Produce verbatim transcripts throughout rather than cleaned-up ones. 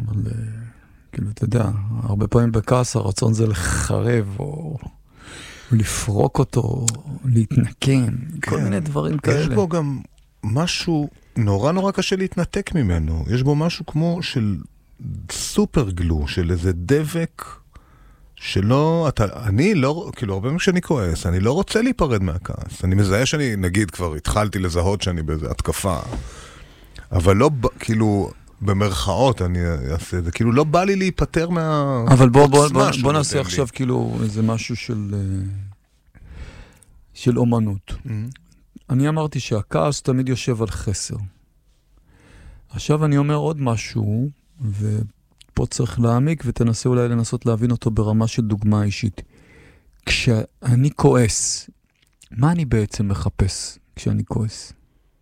אבל כאילו, אתה יודע, הרבה פעמים בכעס הרצון זה לחרב, או לפרוק אותו, או להתנקם, כל מיני דברים כאלה. יש בו גם משהו נורא נורא קשה להתנתק ממנו. יש בו משהו כמו של סופר גלו, של איזה דבק, שלא, אתה, אני לא, כאילו, הרבה פעמים כשאני כועס, אני לא רוצה להיפרד מהכעס. אני מזהה שאני, נגיד, כבר התחלתי לזהות שאני באיזו התקפה, אבל לא, כאילו, במרכאות אני אעשה את זה, כאילו, לא בא לי להיפטר מה... אבל בוא, בוא, בוא, בוא נעשה עכשיו, לי. כאילו, איזה משהו של, של אומנות. Mm-hmm. אני אמרתי שהכעס תמיד יושב על חסר. עכשיו אני אומר עוד משהו, ופה צריך להעמיק, ותנסה אולי לנסות להבין אותו ברמה של דוגמה אישית. כשאני כועס, מה אני בעצם מחפש כשאני כועס?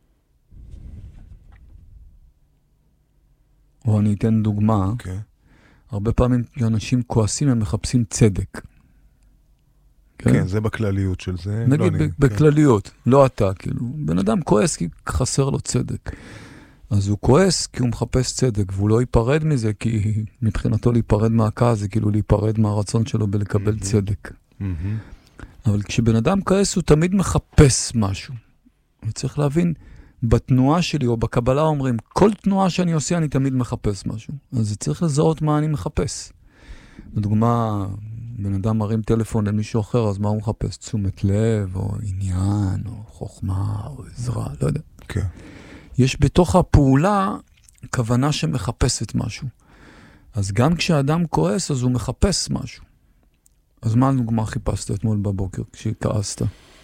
או אני אתן דוגמה, okay. הרבה פעמים אנשים כועסים, הם מחפשים צדק. כן, כן זה בכלליות של זה. נגיד לא ב- אני, בכלליות, כן. לא אתה, כאילו. בן אדם כועס כי חסר לו צדק. אז הוא כועס כי הוא מחפש צדק, והוא לא ייפרד מזה, כי מבחינתו להיפרד מהכעס, זה כאילו להיפרד מהרצון שלו בלקבל mm-hmm. צדק. Mm-hmm. אבל כשבן אדם כועס, הוא תמיד מחפש משהו. וצריך להבין, בתנועה שלי או בקבלה אומרים, כל תנועה שאני עושה, אני תמיד מחפש משהו. אז צריך לזהות מה אני מחפש. לדוגמה, בן אדם מרים טלפון למישהו אחר, אז מה הוא מחפש? תשומת לב, או עניין, או חוכמה, או עזרה, לא יודע. כן. יש בתוך הפעולה כוונה שמחפשת משהו. אז גם כשאדם כועס, אז הוא מחפש משהו. אז מה לדוגמה חיפשת אתמול בבוקר כשכעסת?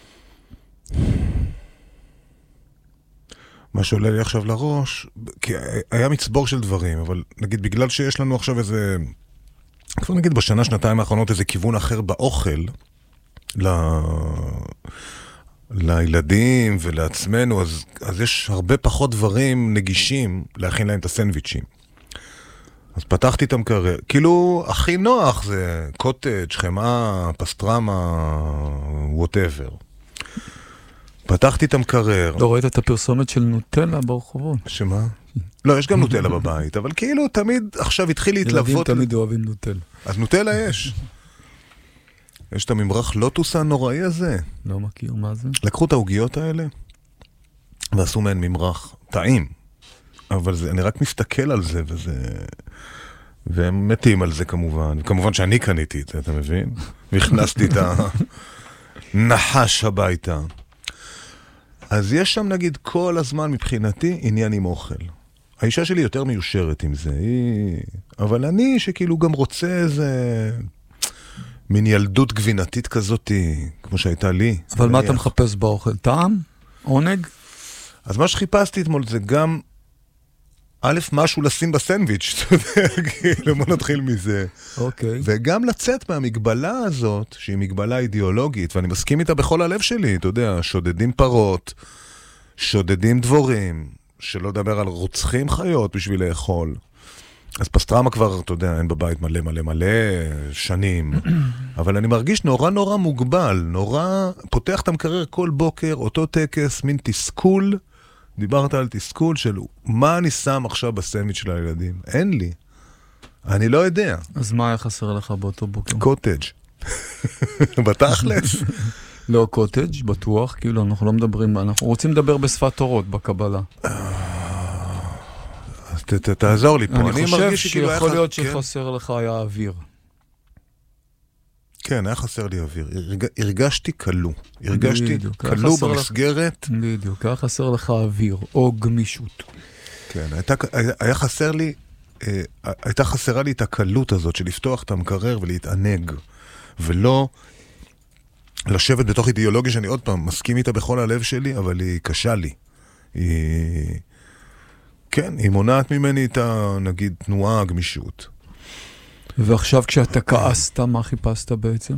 מה שעולה לי עכשיו לראש, כי היה מצבור של דברים, אבל נגיד בגלל שיש לנו עכשיו איזה, כבר נגיד בשנה, שנתיים האחרונות איזה כיוון אחר באוכל, ל... לילדים ולעצמנו, אז, אז יש הרבה פחות דברים נגישים להכין להם את הסנדוויצ'ים. אז פתחתי את המקרר, כאילו הכי נוח זה קוטג', חמאה, פסטרמה, whatever. פתחתי את המקרר. לא ראית את הפרסומת של נוטלה ברחובות? שמה? לא, יש גם נוטלה בבית, אבל כאילו תמיד עכשיו התחיל להתלוות... ילדים תמיד אוהבים נוטלה. אז נוטלה יש. יש את הממרח לוטוס הנוראי הזה. לא מכיר, מה זה? לקחו את ההוגיות האלה, ועשו מהן ממרח טעים. אבל זה, אני רק מסתכל על זה, וזה... והם מתים על זה כמובן. כמובן שאני קניתי את זה, אתה מבין? והכנסתי את הנחש הביתה. אז יש שם נגיד כל הזמן מבחינתי עניין עם אוכל. האישה שלי יותר מיושרת עם זה, היא... אבל אני שכאילו גם רוצה איזה מין ילדות גבינתית כזאת, כמו שהייתה לי. אבל מה אתה מחפש באוכל? טעם? עונג? אז מה שחיפשתי אתמול זה גם א', משהו לשים בסנדוויץ', אתה יודע, כאילו, בוא נתחיל מזה. אוקיי. וגם לצאת מהמגבלה הזאת, שהיא מגבלה אידיאולוגית, ואני מסכים איתה בכל הלב שלי, אתה יודע, שודדים פרות, שודדים דבורים, שלא לדבר על רוצחים חיות בשביל לאכול. אז פסטרמה כבר, אתה יודע, אין בבית מלא מלא מלא שנים, אבל אני מרגיש נורא נורא מוגבל, נורא פותח את המקרר כל בוקר, אותו טקס, מין תסכול, דיברת על תסכול של מה אני שם עכשיו בסנדוויץ' של הילדים. אין לי. אני לא יודע. אז מה היה חסר לך באותו בוקר? קוטג'. בתכלס. לא קוטג', בטוח, כאילו אנחנו לא מדברים, אנחנו רוצים לדבר בשפת תורות בקבלה. אז תעזור לי פה. אני חושב שיכול להיות שחסר לך היה אוויר. כן, היה חסר לי אוויר. הרגשתי קלו. הרגשתי קלו במסגרת. בדיוק, היה חסר לך אוויר, או גמישות. כן, היה חסר לי, הייתה חסרה לי את הקלות הזאת של לפתוח את המקרר ולהתענג, ולא לשבת בתוך אידיאולוגיה שאני עוד פעם מסכים איתה בכל הלב שלי, אבל היא קשה לי. היא... כן, היא מונעת ממני את, נגיד, תנועה, הגמישות. ועכשיו כשאתה כעסת, מה חיפשת בעצם?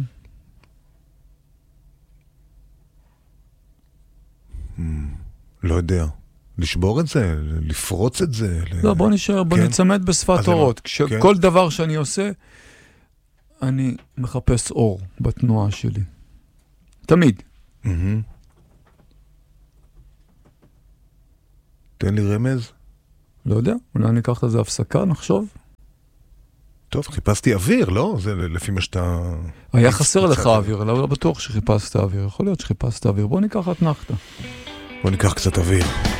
לא יודע. לשבור את זה, לפרוץ את זה. לא, בוא נשאר, בוא נצמד בשפת אורות. כשכל דבר שאני עושה, אני מחפש אור בתנועה שלי. תמיד. תן לי רמז. לא יודע, אולי אני אקח את זה הפסקה, נחשוב. טוב, חיפשתי אוויר, לא? זה לפי מה שאתה... היה חסר לך אוויר, לא בטוח שחיפשת אוויר. יכול להיות שחיפשת אוויר. בוא ניקח אתנחתה. בוא ניקח קצת אוויר.